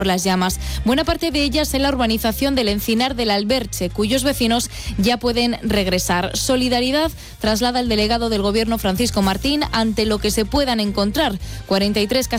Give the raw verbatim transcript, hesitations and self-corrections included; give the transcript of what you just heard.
las llamas. Buena parte de ellas en la urbanización del Encinar del Alberche, cuyos vecinos ya pueden regresar. Solidaridad traslada el delegado del Gobierno, Francisco Martín, ante lo que se puedan encontrar. cuarenta y tres casas